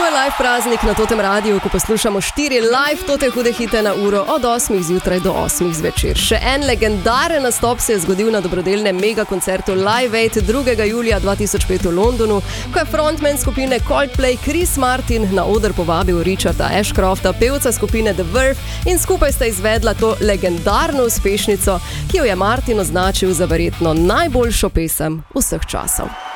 To je live praznik na Totem radiju, ko poslušamo 4 live Tote hude hite na uro od 8 zjutraj do 8 zvečer. Še en legendaren nastop se je zgodil na dobrodelnem mega koncertu Live Aid 2. julija 2005 v Londonu, ko je frontman skupine Coldplay Chris Martin na oder povabil Richarda Ashcrofta, pevca skupine The Verve, in skupaj sta izvedla to legendarno uspešnico, ki jo je Martin označil za verjetno najboljšo pesem vseh časov.